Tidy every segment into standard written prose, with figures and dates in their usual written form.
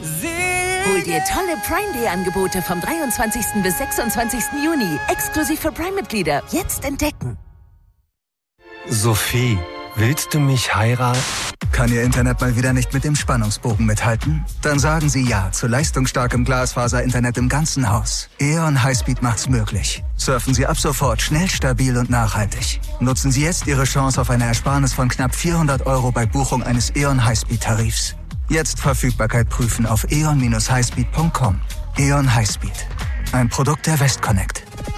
Hol dir tolle Prime Day Angebote vom 23. bis 26. Juni. Exklusiv für Prime-Mitglieder. Jetzt entdecken. Sophie, willst du mich heiraten? Kann Ihr Internet mal wieder nicht mit dem Spannungsbogen mithalten? Dann sagen Sie ja zu leistungsstarkem Glasfaser-Internet im ganzen Haus. E.ON Highspeed macht's möglich. Surfen Sie ab sofort schnell, stabil und nachhaltig. Nutzen Sie jetzt Ihre Chance auf eine Ersparnis von knapp 400 € bei Buchung eines E.ON Highspeed-Tarifs. Jetzt Verfügbarkeit prüfen auf eon-highspeed.com. E.ON Highspeed. Ein Produkt der Westconnect.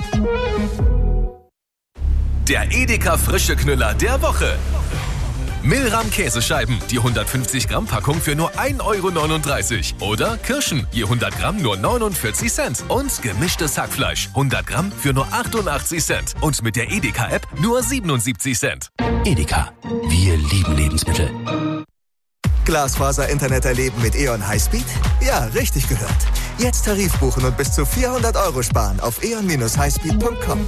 Der Edeka Frische Knüller der Woche. Milram Käsescheiben, die 150 Gramm Packung für nur 1,39 € Oder Kirschen, je 100 Gramm nur 49 Cent. Und gemischtes Hackfleisch, 100 Gramm für nur 88 Cent. Und mit der Edeka-App nur 77 Cent. Edeka, wir lieben Lebensmittel. Glasfaser-Internet erleben mit E.ON Highspeed? Ja, richtig gehört. Jetzt Tarif buchen und bis zu 400 € sparen auf eon-highspeed.com.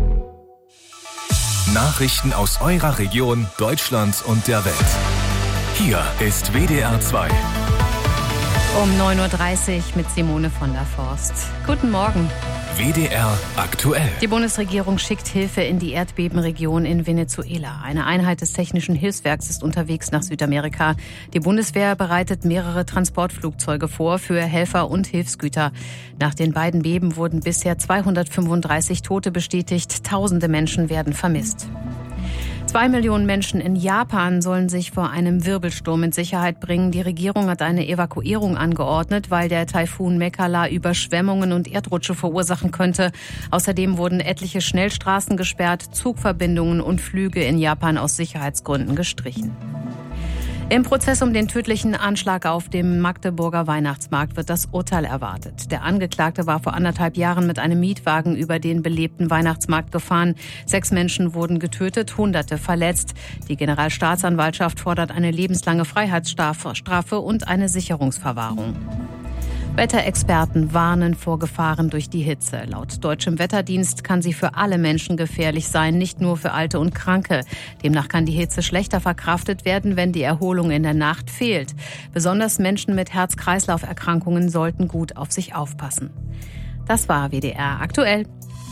Nachrichten aus eurer Region, Deutschlands und der Welt. Hier ist WDR 2. Um 9:30 Uhr mit Simone von der Forst. Guten Morgen. WDR aktuell. Die Bundesregierung schickt Hilfe in die Erdbebenregion in Venezuela. Eine Einheit des Technischen Hilfswerks ist unterwegs nach Südamerika. Die Bundeswehr bereitet mehrere Transportflugzeuge vor für Helfer und Hilfsgüter. Nach den beiden Beben wurden bisher 235 Tote bestätigt. Tausende Menschen werden vermisst. 2 Millionen Menschen in Japan sollen sich vor einem Wirbelsturm in Sicherheit bringen. Die Regierung hat eine Evakuierung angeordnet, weil der Taifun Mekala Überschwemmungen und Erdrutsche verursachen könnte. Außerdem wurden etliche Schnellstraßen gesperrt, Zugverbindungen und Flüge in Japan aus Sicherheitsgründen gestrichen. Im Prozess um den tödlichen Anschlag auf dem Magdeburger Weihnachtsmarkt wird das Urteil erwartet. Der Angeklagte war vor 1,5 Jahren mit einem Mietwagen über den belebten Weihnachtsmarkt gefahren. 6 Menschen wurden getötet, Hunderte verletzt. Die Generalstaatsanwaltschaft fordert eine lebenslange Freiheitsstrafe und eine Sicherungsverwahrung. Wetterexperten warnen vor Gefahren durch die Hitze. Laut deutschem Wetterdienst kann sie für alle Menschen gefährlich sein, nicht nur für Alte und Kranke. Demnach kann die Hitze schlechter verkraftet werden, wenn die Erholung in der Nacht fehlt. Besonders Menschen mit Herz-Kreislauf-Erkrankungen sollten gut auf sich aufpassen. Das war WDR aktuell.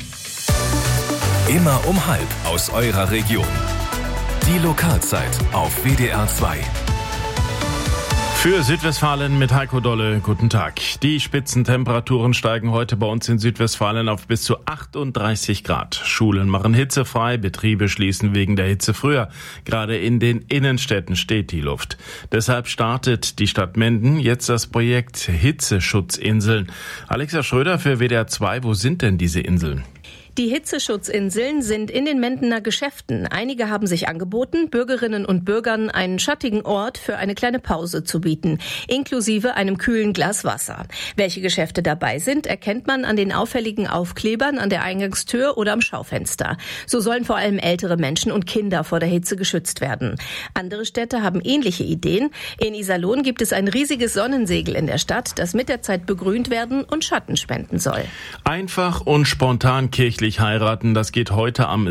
Immer um 12 aus eurer Region. Die Lokalzeit auf WDR 2. Für Südwestfalen mit Heiko Dolle, guten Tag. Die Spitzentemperaturen steigen heute bei uns in Südwestfalen auf bis zu 38 Grad. Schulen machen hitzefrei, Betriebe schließen wegen der Hitze früher. Gerade in den Innenstädten steht die Luft. Deshalb startet die Stadt Menden jetzt das Projekt Hitzeschutzinseln. Alexa Schröder für WDR 2, wo sind denn diese Inseln? Die Hitzeschutzinseln sind in den Mendener Geschäften. Einige haben sich angeboten, Bürgerinnen und Bürgern einen schattigen Ort für eine kleine Pause zu bieten, inklusive einem kühlen Glas Wasser. Welche Geschäfte dabei sind, erkennt man an den auffälligen Aufklebern an der Eingangstür oder am Schaufenster. So sollen vor allem ältere Menschen und Kinder vor der Hitze geschützt werden. Andere Städte haben ähnliche Ideen. In Iserlohn gibt es ein riesiges Sonnensegel in der Stadt, das mit der Zeit begrünt werden und Schatten spenden soll. Einfach und spontan kirchlich heiraten, das geht heute am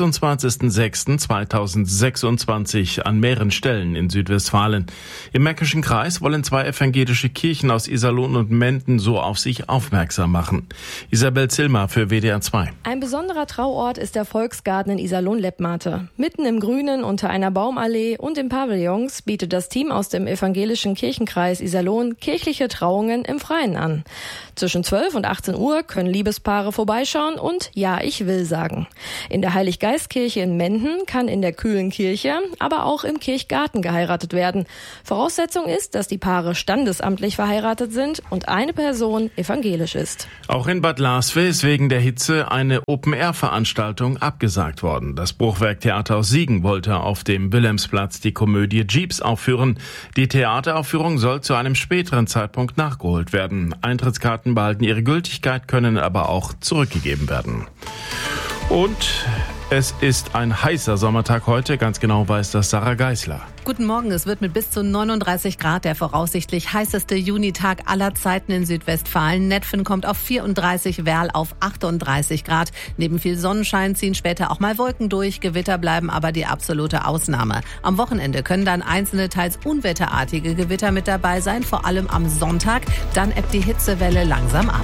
26.06.2026 an mehreren Stellen in Südwestfalen. Im Märkischen Kreis wollen 2 evangelische Kirchen aus Iserlohn und Menden so auf sich aufmerksam machen. Isabel Zillmer für WDR 2. Ein besonderer Trauort ist der Volksgarten in Iserlohn-Leppmate. Mitten im Grünen unter einer Baumallee und in Pavillons bietet das Team aus dem evangelischen Kirchenkreis Iserlohn kirchliche Trauungen im Freien an. Zwischen 12 und 18 Uhr können Liebespaare vorbeischauen und Ja, ich will sagen. In der Heiliggeistkirche in Menden kann in der kühlen Kirche, aber auch im Kirchgarten geheiratet werden. Voraussetzung ist, dass die Paare standesamtlich verheiratet sind und eine Person evangelisch ist. Auch in Bad Larsve ist wegen der Hitze eine Open-Air-Veranstaltung abgesagt worden. Das Bruchwerk Theater aus Siegen wollte auf dem Wilhelmsplatz die Komödie Jeeps aufführen. Die Theateraufführung soll zu einem späteren Zeitpunkt nachgeholt werden. Eintrittskarten behalten ihre Gültigkeit, können aber auch zurückgegeben werden. Und Es ist ein heißer Sommertag heute, ganz genau weiß das Sarah Geisler. Guten Morgen, es wird mit bis zu 39 Grad der voraussichtlich heißeste Junitag aller Zeiten in Südwestfalen. Netphen kommt auf 34, Werl auf 38 Grad. Neben viel Sonnenschein ziehen später auch mal Wolken durch. Gewitter bleiben aber die absolute Ausnahme. Am Wochenende können dann einzelne, teils unwetterartige Gewitter mit dabei sein, vor allem am Sonntag. Dann ebbt die Hitzewelle langsam ab.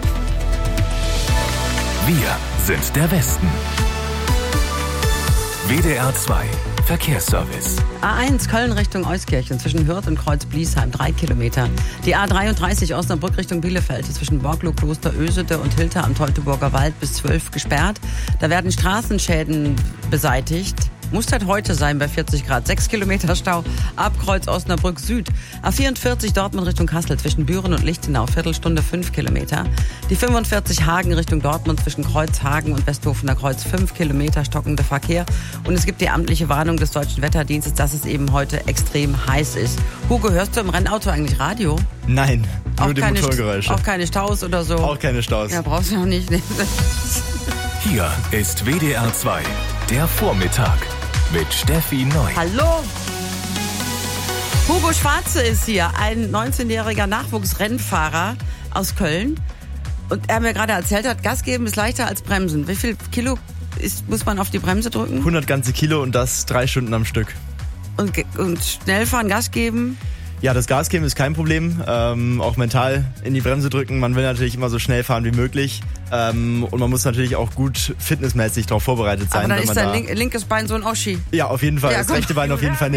Wir sind der Westen. WDR 2 Verkehrsservice. A1 Köln Richtung Euskirchen zwischen Hürth und Kreuz-Bliesheim 3 Kilometer. Die A33 Osnabrück Richtung Bielefeld zwischen Borglow, Kloster Ösede und Hilter am Teutoburger Wald bis 12 gesperrt. Da werden Straßenschäden beseitigt. Muss halt heute sein bei 40 Grad. 6 Kilometer Stau ab Kreuz Osnabrück Süd. A44 Dortmund Richtung Kassel zwischen Büren und Lichtenau. Viertelstunde 5 Kilometer. Die 45 Hagen Richtung Dortmund zwischen Kreuz Hagen und Westhofener Kreuz 5 Kilometer stockender Verkehr. Und es gibt die amtliche Warnung des Deutschen Wetterdienstes, dass es eben heute extrem heiß ist. Hugo, hörst du im Rennauto eigentlich Radio? Nein, nur auch die Motorgeräusche. Auch keine Staus oder so? Auch keine Staus. Ja, brauchst du auch nicht. Hier ist WDR 2, der Vormittag mit Steffi Neu. Hallo! Hugo Schwarze ist hier, ein 19-jähriger Nachwuchsrennfahrer aus Köln. Und er mir gerade erzählt hat, Gas geben ist leichter als bremsen. Wie viel Kilo muss man auf die Bremse drücken? 100 ganze Kilo und das 3 Stunden am Stück. Und schnell fahren, Gas geben? Ja, das Gas geben ist kein Problem. Auch mental in die Bremse drücken. Man will natürlich immer so schnell fahren wie möglich. Und man muss natürlich auch gut fitnessmäßig darauf vorbereitet sein. Aber dann ist dein linkes Bein so ein Oschi. Ja, auf jeden Fall. Ja, das rechte Bein auf jeden Fall nicht.